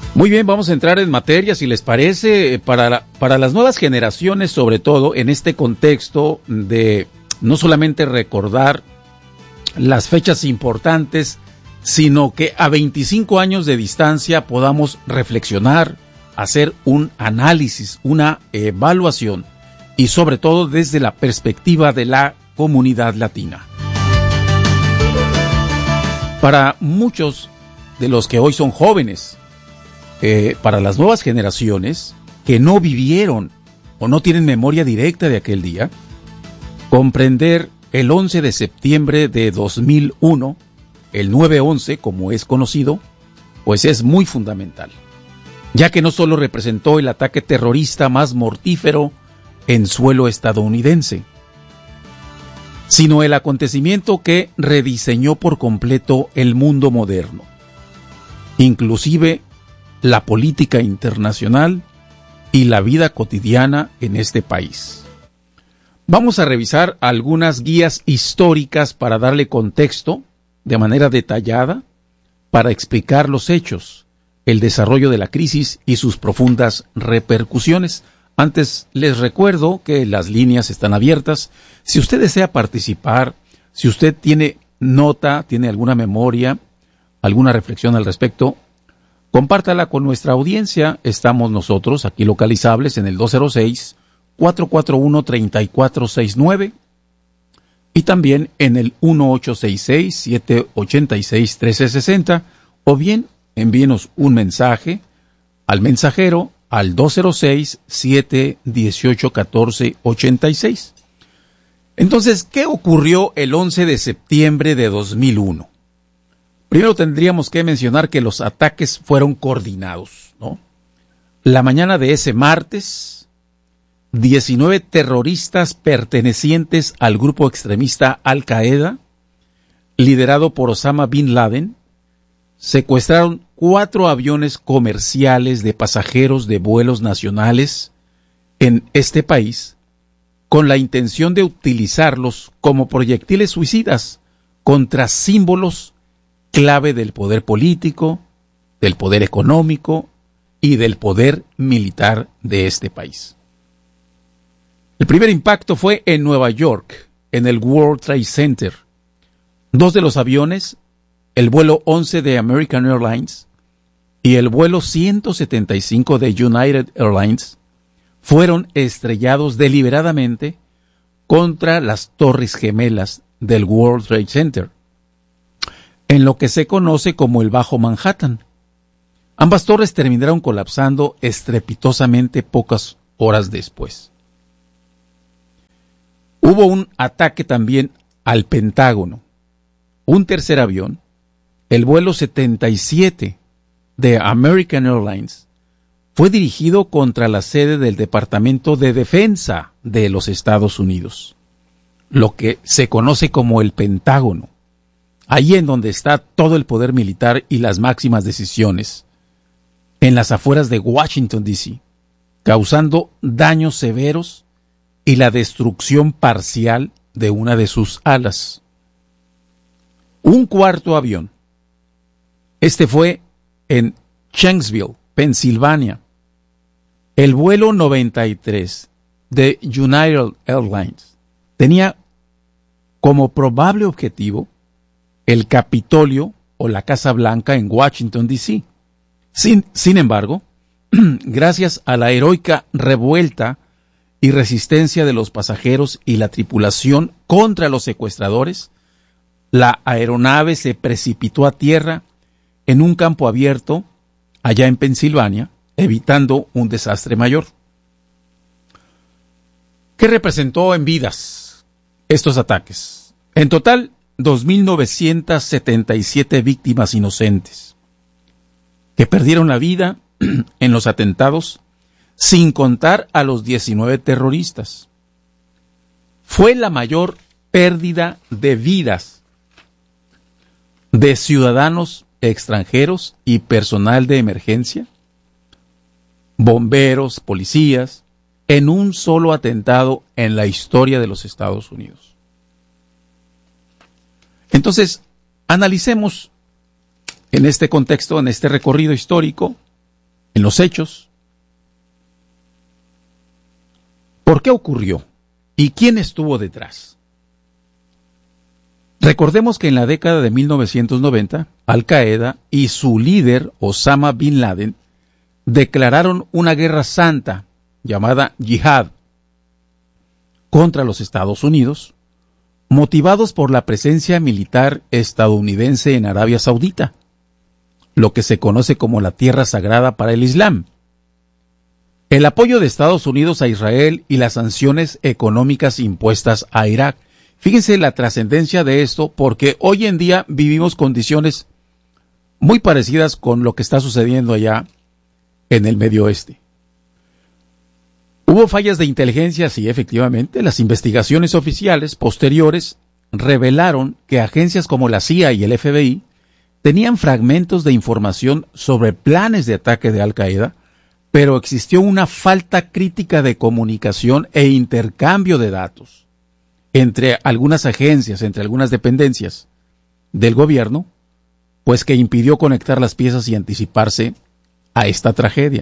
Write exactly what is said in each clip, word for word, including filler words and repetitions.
Muy bien, vamos a entrar en materia, si les parece, para, la, para las nuevas generaciones, sobre todo en este contexto de no solamente recordar las fechas importantes, sino que a veinticinco años de distancia podamos reflexionar, hacer un análisis, una evaluación y sobre todo desde la perspectiva de la comunidad latina. Para muchos de los que hoy son jóvenes, eh, para las nuevas generaciones que no vivieron o no tienen memoria directa de aquel día, comprender el once de septiembre de dos mil uno, el nueve once como es conocido, pues es muy fundamental, ya que no solo representó el ataque terrorista más mortífero en suelo estadounidense, sino el acontecimiento que rediseñó por completo el mundo moderno, inclusive la política internacional y la vida cotidiana en este país. Vamos a revisar algunas guías históricas para darle contexto de manera detallada para explicar los hechos, el desarrollo de la crisis y sus profundas repercusiones. Antes les recuerdo que las líneas están abiertas. Si usted desea participar, si usted tiene nota, tiene alguna memoria, alguna reflexión al respecto, compártala con nuestra audiencia. Estamos nosotros aquí localizables en el dos cero seis, cuatro cuatro uno, tres cuatro seis nueve y también en el uno ocho seis seis, siete ocho seis, uno tres seis cero, o bien envíenos un mensaje al mensajero al dos cero seis, siete uno ocho, uno cuatro ocho seis. Entonces, ¿qué ocurrió el once de septiembre de dos mil uno? Primero tendríamos que mencionar que los ataques fueron coordinados, ¿no? La mañana de ese martes, diecinueve terroristas pertenecientes al grupo extremista Al-Qaeda, liderado por Osama Bin Laden, secuestraron cuatro aviones comerciales de pasajeros de vuelos nacionales en este país con la intención de utilizarlos como proyectiles suicidas contra símbolos clave del poder político, del poder económico y del poder militar de este país. El primer impacto fue en Nueva York, en el World Trade Center. Dos de los aviones, el vuelo once de American Airlines y el vuelo ciento setenta y cinco de United Airlines, fueron estrellados deliberadamente contra las torres gemelas del World Trade Center, en lo que se conoce como el Bajo Manhattan. Ambas torres terminaron colapsando estrepitosamente pocas horas después. Hubo un ataque también al Pentágono. Un tercer avión, el vuelo setenta y siete de American Airlines, fue dirigido contra la sede del Departamento de Defensa de los Estados Unidos, lo que se conoce como el Pentágono, ahí en donde está todo el poder militar y las máximas decisiones, en las afueras de Washington, D C, causando daños severos y la destrucción parcial de una de sus alas. Un cuarto avión, este fue en Shanksville, Pensilvania, el vuelo noventa y tres de United Airlines tenía como probable objetivo el Capitolio o la Casa Blanca en Washington, D C. Sin, sin embargo, gracias a la heroica revuelta y resistencia de los pasajeros y la tripulación contra los secuestradores, la aeronave se precipitó a tierra en un campo abierto allá en Pensilvania, evitando un desastre mayor. ¿Qué representó en vidas estos ataques? En total, dos mil novecientas setenta y siete víctimas inocentes que perdieron la vida en los atentados, sin contar a los diecinueve terroristas. Fue la mayor pérdida de vidas de ciudadanos extranjeros y personal de emergencia, bomberos, policías, en un solo atentado en la historia de los Estados Unidos. Entonces, analicemos en este contexto, en este recorrido histórico, en los hechos. ¿Por qué ocurrió? ¿Y quién estuvo detrás? Recordemos que en la década de mil novecientos noventa, Al-Qaeda y su líder, Osama Bin Laden, declararon una guerra santa llamada Yihad contra los Estados Unidos, motivados por la presencia militar estadounidense en Arabia Saudita, lo que se conoce como la Tierra Sagrada para el Islam, el apoyo de Estados Unidos a Israel y las sanciones económicas impuestas a Irak. Fíjense la trascendencia de esto, porque hoy en día vivimos condiciones muy parecidas con lo que está sucediendo allá en el Medio Oeste. Hubo fallas de inteligencia, sí, efectivamente. Las investigaciones oficiales posteriores revelaron que agencias como la C I A y el F B I tenían fragmentos de información sobre planes de ataque de Al-Qaeda, pero existió una falta crítica de comunicación e intercambio de datos entre algunas agencias, entre algunas dependencias del gobierno, pues que impidió conectar las piezas y anticiparse a esta tragedia.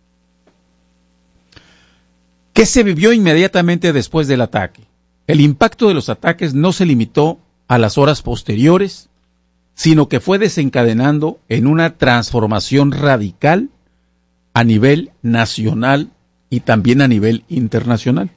¿Qué se vivió inmediatamente después del ataque? El impacto de los ataques no se limitó a las horas posteriores, sino que fue desencadenando en una transformación radical a nivel nacional y también a nivel internacional.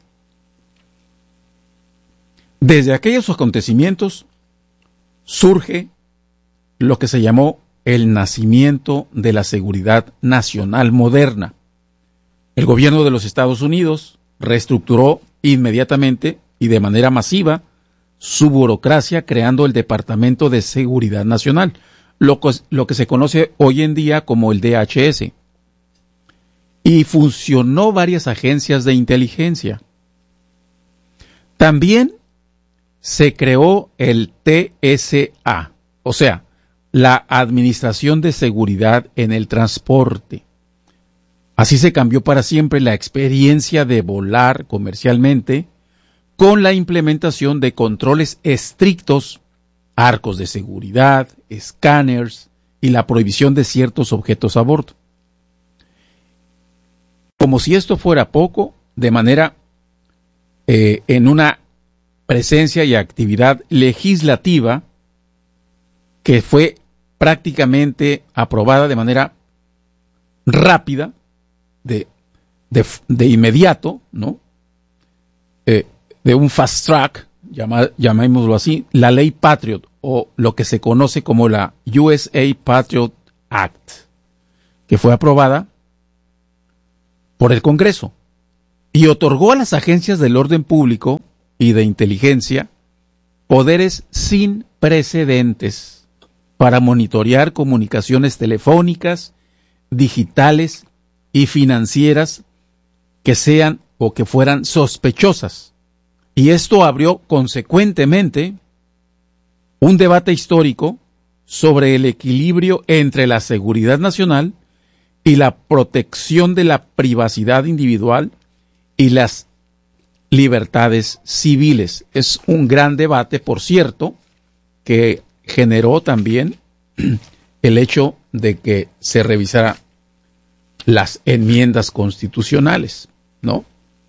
Desde aquellos acontecimientos surge lo que se llamó el nacimiento de la seguridad nacional moderna. El gobierno de los Estados Unidos reestructuró inmediatamente y de manera masiva su burocracia, creando el Departamento de Seguridad Nacional, lo que, lo que se conoce hoy en día como el D H S. Y funcionó varias agencias de inteligencia. También se creó el T S A, o sea, la Administración de Seguridad en el Transporte. Así se cambió para siempre la experiencia de volar comercialmente con la implementación de controles estrictos, arcos de seguridad, escáneres y la prohibición de ciertos objetos a bordo. Como si esto fuera poco, de manera eh, en una presencia y actividad legislativa que fue prácticamente aprobada de manera rápida, de, de, de inmediato, ¿no? Eh, de un fast track, llama, llamémoslo así, la ley Patriot, o lo que se conoce como la U S A Patriot Act, que fue aprobada por el Congreso y otorgó a las agencias del orden público y de inteligencia poderes sin precedentes para monitorear comunicaciones telefónicas, digitales y financieras que sean o que fueran sospechosas. Y esto abrió consecuentemente un debate histórico sobre el equilibrio entre la seguridad nacional y la protección de la privacidad individual y las libertades civiles. Es un gran debate, por cierto, que generó también el hecho de que se revisara las enmiendas constitucionales, ¿no?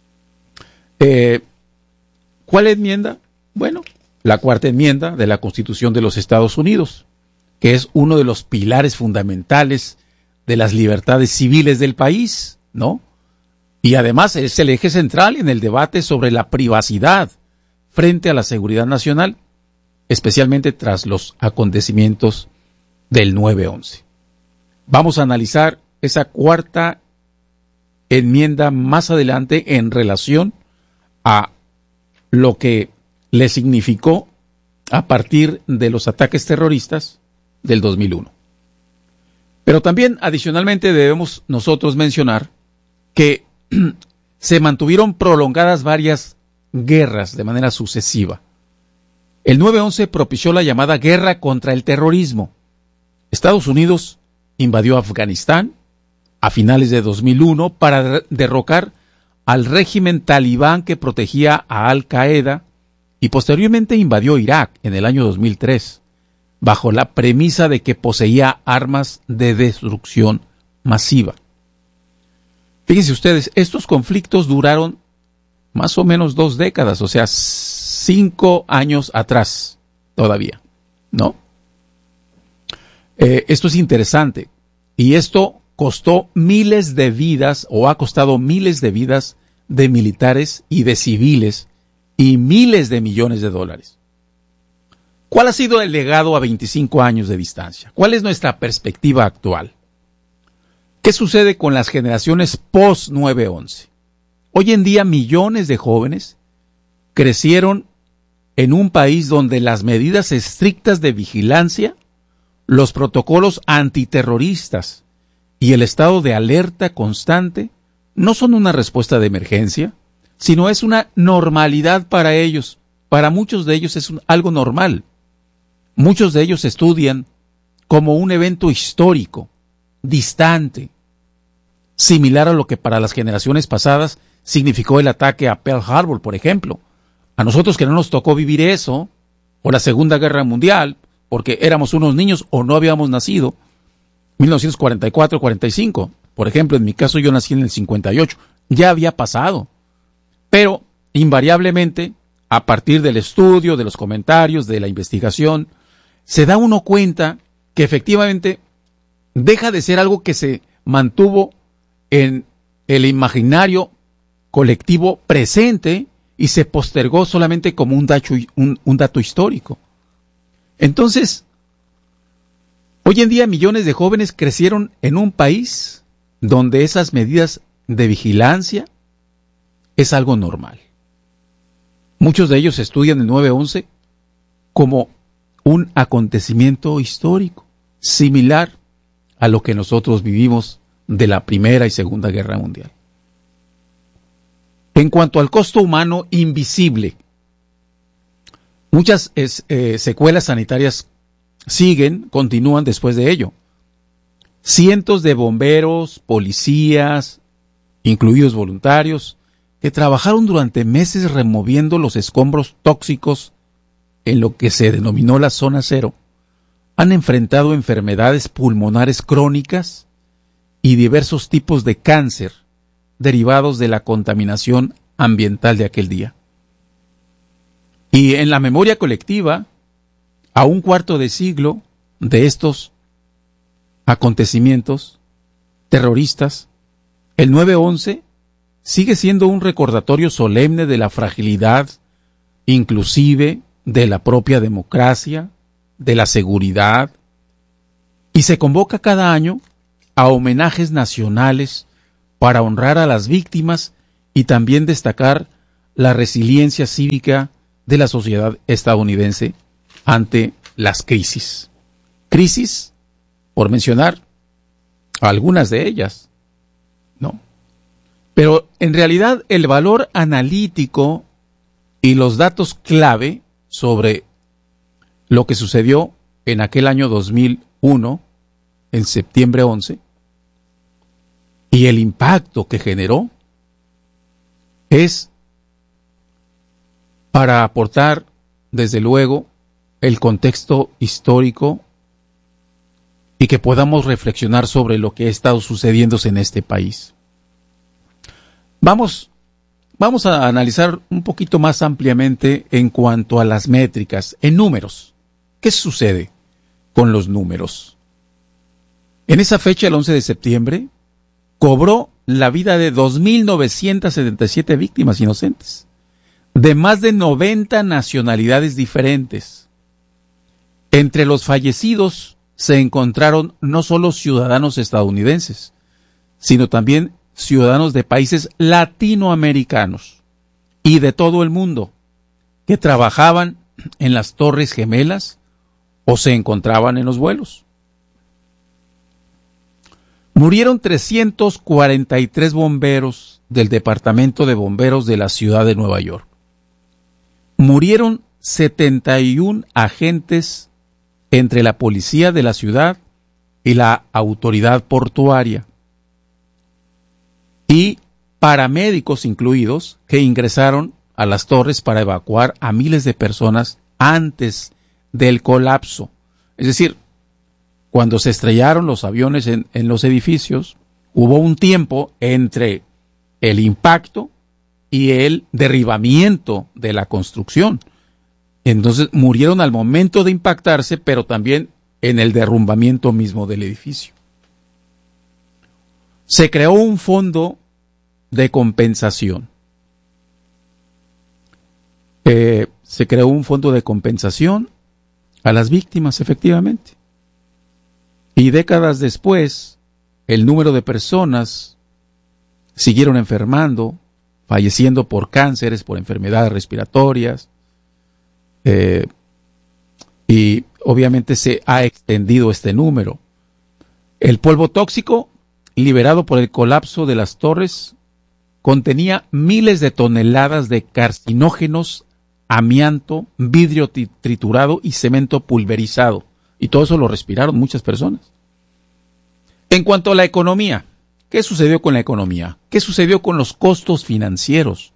Eh, ¿Cuál enmienda? Bueno, la cuarta enmienda de la Constitución de los Estados Unidos, que es uno de los pilares fundamentales de las libertades civiles del país, ¿no? Y además es el eje central en el debate sobre la privacidad frente a la seguridad nacional, especialmente tras los acontecimientos del nueve once. Vamos a analizar esa cuarta enmienda más adelante en relación a lo que le significó a partir de los ataques terroristas del dos mil uno. Pero también adicionalmente debemos nosotros mencionar que se mantuvieron prolongadas varias guerras de manera sucesiva. El nueve once propició la llamada guerra contra el terrorismo. Estados Unidos invadió Afganistán a finales de dos mil uno para derrocar al régimen talibán que protegía a Al-Qaeda y posteriormente invadió Irak en el año dos mil tres, bajo la premisa de que poseía armas de destrucción masiva. Fíjense ustedes, estos conflictos duraron más o menos dos décadas, o sea, cinco años atrás todavía, ¿no? Eh, esto es interesante y esto costó miles de vidas o ha costado miles de vidas de militares y de civiles y miles de millones de dólares. ¿Cuál ha sido el legado a veinticinco años de distancia? ¿Cuál es nuestra perspectiva actual? ¿Qué sucede con las generaciones post nueve once? Hoy en día millones de jóvenes crecieron en un país donde las medidas estrictas de vigilancia, los protocolos antiterroristas y el estado de alerta constante no son una respuesta de emergencia, sino es una normalidad para ellos. Para muchos de ellos es un, algo normal. Muchos de ellos estudian como un evento histórico, distante, similar a lo que para las generaciones pasadas significó el ataque a Pearl Harbor, por ejemplo. A nosotros que no nos tocó vivir eso, o la Segunda Guerra Mundial, porque éramos unos niños o no habíamos nacido, mil novecientos cuarenta y cuatro cuarenta y cinco, por ejemplo, en mi caso yo nací en el cincuenta y ocho, ya había pasado, pero invariablemente, a partir del estudio, de los comentarios, de la investigación, se da uno cuenta que efectivamente deja de ser algo que se mantuvo en el imaginario colectivo presente y se postergó solamente como un dato, un, un dato histórico. Entonces, hoy en día millones de jóvenes crecieron en un país donde esas medidas de vigilancia es algo normal. Muchos de ellos estudian el nueve once como un acontecimiento histórico, similar a lo que nosotros vivimos de la Primera y Segunda Guerra Mundial. En cuanto al costo humano invisible, muchas es, eh, secuelas sanitarias siguen, continúan después de ello. Cientos de bomberos, policías, incluidos voluntarios, que trabajaron durante meses removiendo los escombros tóxicos en lo que se denominó la zona cero, han enfrentado enfermedades pulmonares crónicas y diversos tipos de cáncer derivados de la contaminación ambiental de aquel día. Y en la memoria colectiva, a un cuarto de siglo de estos acontecimientos terroristas, el nueve once sigue siendo un recordatorio solemne de la fragilidad, inclusive de la propia democracia, de la seguridad, y se convoca cada año a homenajes nacionales para honrar a las víctimas y también destacar la resiliencia cívica de la sociedad estadounidense ante las crisis. Crisis, por mencionar algunas de ellas, ¿no? Pero en realidad el valor analítico y los datos clave sobre lo que sucedió en aquel año dos mil uno, en septiembre once, y el impacto que generó, es para aportar, desde luego, el contexto histórico y que podamos reflexionar sobre lo que ha estado sucediéndose en este país. Vamos, vamos a analizar un poquito más ampliamente en cuanto a las métricas, en números. ¿Qué sucede con los números? En esa fecha, el once de septiembre, cobró la vida de dos mil novecientas setenta y siete víctimas inocentes, de más de noventa nacionalidades diferentes. Entre los fallecidos se encontraron no solo ciudadanos estadounidenses, sino también ciudadanos de países latinoamericanos y de todo el mundo, que trabajaban en las Torres Gemelas o se encontraban en los vuelos. Murieron trescientos cuarenta y tres bomberos del Departamento de Bomberos de la ciudad de Nueva York. Murieron setenta y un agentes entre la policía de la ciudad y la autoridad portuaria, y paramédicos incluidos que ingresaron a las torres para evacuar a miles de personas antes del colapso. Es decir, cuando se estrellaron los aviones en, en los edificios, Hubo un tiempo entre el impacto y el derribamiento de la construcción. Entonces murieron al momento de impactarse, pero también en el derrumbamiento mismo del edificio. Se creó un fondo de compensación. Eh, se creó un fondo de compensación a las víctimas, efectivamente. Y décadas después, el número de personas siguieron enfermando, falleciendo por cánceres, por enfermedades respiratorias, eh, y obviamente se ha extendido este número. El polvo tóxico liberado por el colapso de las torres contenía miles de toneladas de carcinógenos, amianto, vidrio triturado y cemento pulverizado. Y todo eso lo respiraron muchas personas. En cuanto a la economía, ¿qué sucedió con la economía? ¿Qué sucedió con los costos financieros?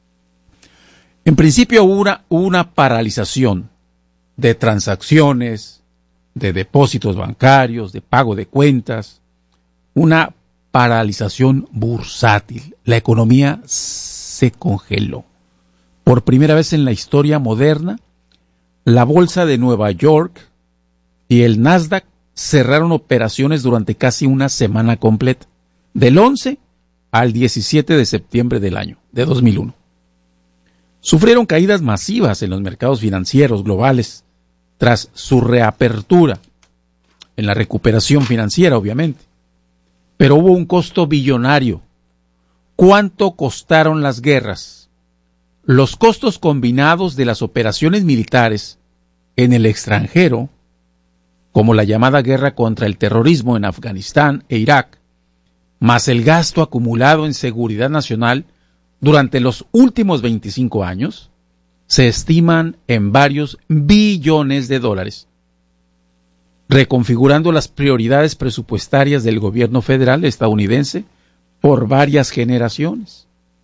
En principio hubo una, hubo una paralización de transacciones, de depósitos bancarios, de pago de cuentas, una paralización bursátil. La economía se congeló. Por primera vez en la historia moderna, la bolsa de Nueva York y el Nasdaq cerraron operaciones durante casi una semana completa, del once al diecisiete de septiembre del año, de dos mil uno. Sufrieron caídas masivas en los mercados financieros globales tras su reapertura, en la recuperación financiera, obviamente. Pero hubo un costo billonario. ¿Cuánto costaron las guerras? Los costos combinados de las operaciones militares en el extranjero, como la llamada guerra contra el terrorismo en Afganistán e Irak, más el gasto acumulado en seguridad nacional durante los últimos veinticinco años, se estiman en varios billones de dólares, reconfigurando las prioridades presupuestarias del gobierno federal estadounidense por varias generaciones.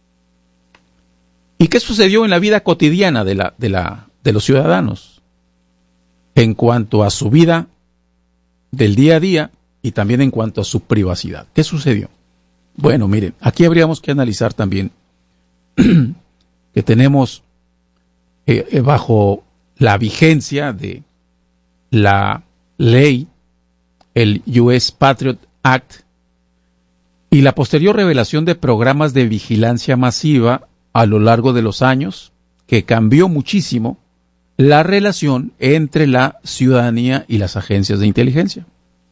¿Y qué sucedió en la vida cotidiana de, la, de, la, de los ciudadanos en cuanto a su vida del día a día y también en cuanto a su privacidad? ¿Qué sucedió? Bueno, miren, aquí habríamos que analizar también que tenemos eh, eh, bajo la vigencia de la ley, el U S Patriot Act, y la posterior revelación de programas de vigilancia masiva a lo largo de los años, que cambió muchísimo la relación entre la ciudadanía y las agencias de inteligencia.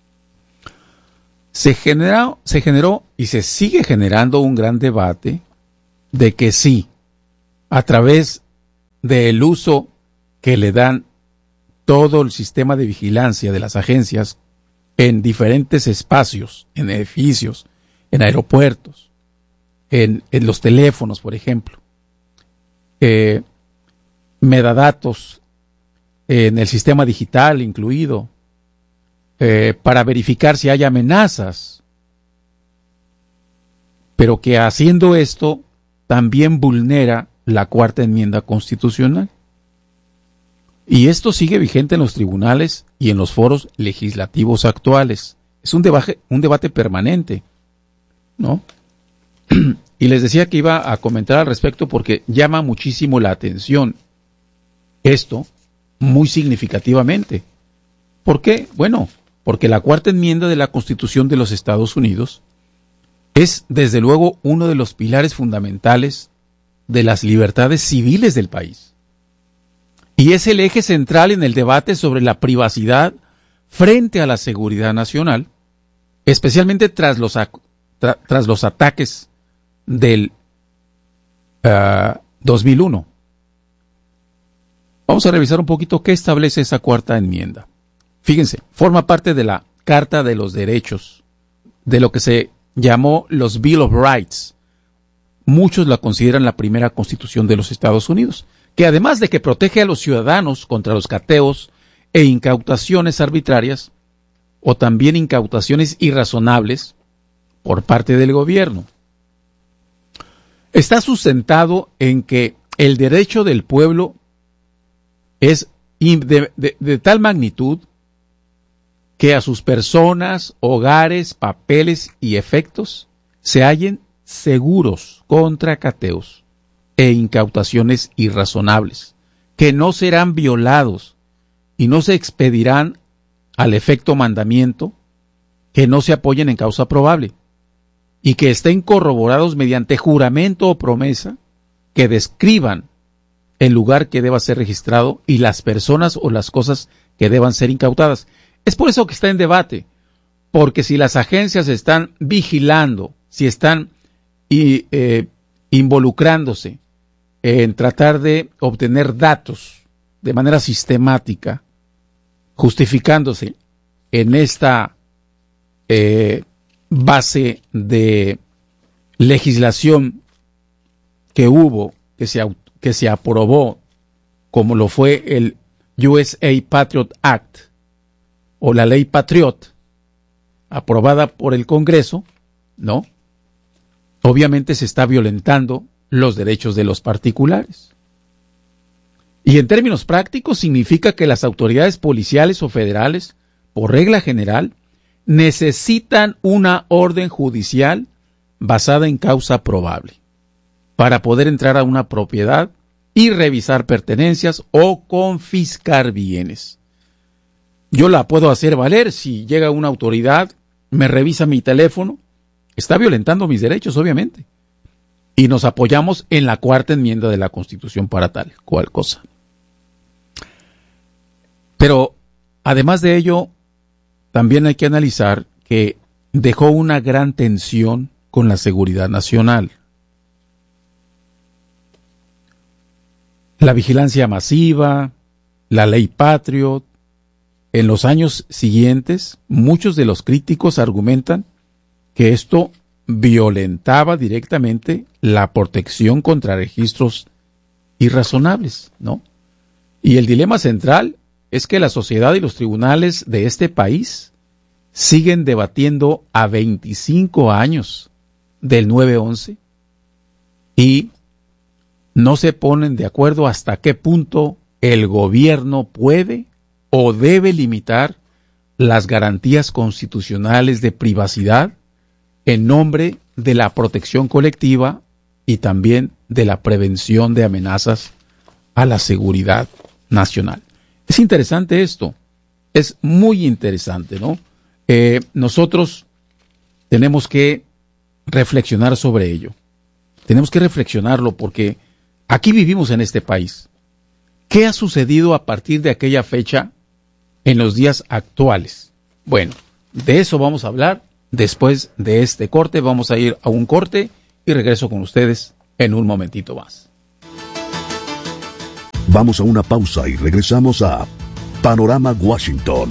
Se generó, se generó y se sigue generando un gran debate de que sí, a través del uso que le dan todo el sistema de vigilancia de las agencias en diferentes espacios, en edificios, en aeropuertos, en, en los teléfonos, por ejemplo, eh, metadatos en el sistema digital incluido, eh, para verificar si hay amenazas, pero que haciendo esto también vulnera la cuarta enmienda constitucional. Y esto sigue vigente en los tribunales y en los foros legislativos actuales. Es un debate, un debate permanente, ¿no? Y les decía que iba a comentar al respecto porque llama muchísimo la atención esto muy significativamente. ¿Por qué? Bueno, porque la cuarta enmienda de la Constitución de los Estados Unidos es, desde luego, uno de los pilares fundamentales de las libertades civiles del país. Y es el eje central en el debate sobre la privacidad frente a la seguridad nacional, especialmente tras los, tra, tras los ataques del uh, dos mil uno. Vamos a revisar un poquito qué establece esa cuarta enmienda. Fíjense, forma parte de la Carta de los Derechos, de lo que se llamó los Bill of Rights. Muchos la consideran la primera constitución de los Estados Unidos, que además de que protege a los ciudadanos contra los cateos e incautaciones arbitrarias, o también incautaciones irrazonables por parte del gobierno, está sustentado en que el derecho del pueblo es de, de, de tal magnitud que a sus personas, hogares, papeles y efectos se hallen seguros contra cateos e incautaciones irrazonables, que no serán violados y no se expedirán al efecto mandamiento, que no se apoyen en causa probable y que estén corroborados mediante juramento o promesa que describan el lugar que deba ser registrado y las personas o las cosas que deban ser incautadas. Es por eso que está en debate, porque si las agencias están vigilando, si están y, eh, involucrándose en tratar de obtener datos de manera sistemática, justificándose en esta eh, base de legislación que hubo, que se, que se aprobó, como lo fue el U S A Patriot Act, o la ley Patriot, aprobada por el Congreso, ¿no? Obviamente se está violentando los derechos de los particulares. Y en términos prácticos significa que las autoridades policiales o federales, por regla general, necesitan una orden judicial basada en causa probable para poder entrar a una propiedad y revisar pertenencias o confiscar bienes. Yo la puedo hacer valer si llega una autoridad, me revisa mi teléfono, está violentando mis derechos, obviamente. Y nos apoyamos en la cuarta enmienda de la Constitución para tal cual cosa. Pero, además de ello, también hay que analizar que dejó una gran tensión con la seguridad nacional. La vigilancia masiva, la ley Patriot. En los años siguientes, muchos de los críticos argumentan que esto violentaba directamente la protección contra registros irrazonables, ¿no? Y el dilema central es que la sociedad y los tribunales de este país siguen debatiendo a veinticinco años del nueve once y no se ponen de acuerdo hasta qué punto el gobierno puede o debe limitar las garantías constitucionales de privacidad en nombre de la protección colectiva y también de la prevención de amenazas a la seguridad nacional. Es interesante esto, es muy interesante, ¿no? Eh, nosotros tenemos que reflexionar sobre ello. Tenemos que reflexionarlo porque aquí vivimos en este país. ¿Qué ha sucedido a partir de aquella fecha en los días actuales? Bueno, de eso vamos a hablar después de este corte. Vamos a ir a un corte y regreso con ustedes en un momentito más. Vamos a una pausa y regresamos a Panorama Washington.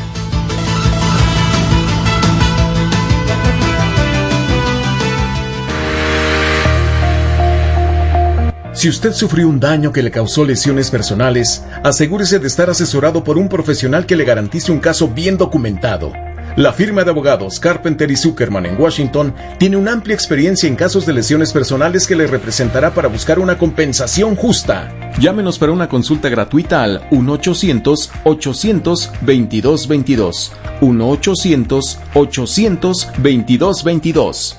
Si usted sufrió un daño que le causó lesiones personales, asegúrese de estar asesorado por un profesional que le garantice un caso bien documentado. La firma de abogados Carpenter y Zuckerman en Washington tiene una amplia experiencia en casos de lesiones personales que le representará para buscar una compensación justa. Llámenos para una consulta gratuita al uno ochocientos, ochocientos, veintidós veintidós. uno ochocientos, ochocientos, veintidós veintidós.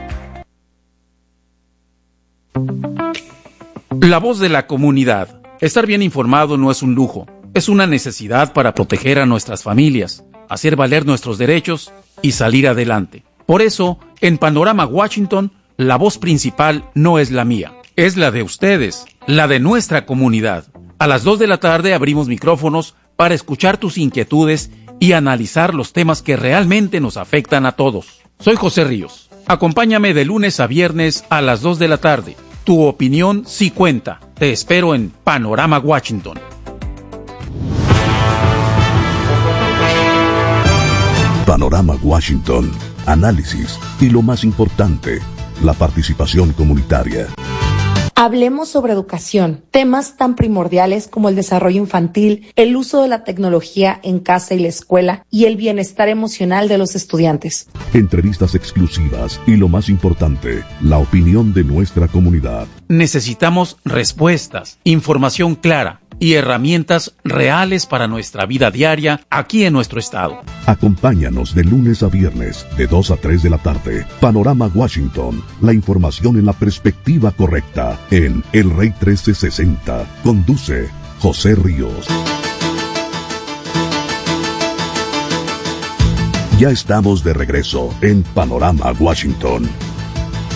La voz de la comunidad. Estar bien informado no es un lujo, es una necesidad para proteger a nuestras familias, hacer valer nuestros derechos y salir adelante. Por eso, en Panorama Washington, la voz principal no es la mía, es la de ustedes, la de nuestra comunidad. A las dos de la tarde abrimos micrófonos para escuchar tus inquietudes y analizar los temas que realmente nos afectan a todos. Soy José Ríos. Acompáñame de lunes a viernes a las dos de la tarde. Tu opinión sí cuenta. Te espero en Panorama Washington. Panorama Washington, análisis y lo más importante, la participación comunitaria. Hablemos sobre educación, temas tan primordiales como el desarrollo infantil, el uso de la tecnología en casa y la escuela y el bienestar emocional de los estudiantes. Entrevistas exclusivas y lo más importante, la opinión de nuestra comunidad. Necesitamos respuestas, información clara, y herramientas reales para nuestra vida diaria aquí en nuestro estado. Acompáñanos de lunes a viernes, de dos a tres de la tarde. Panorama Washington, la información en la perspectiva correcta, en El Rey trece sesenta. Conduce José Ríos. Ya estamos de regreso en Panorama Washington.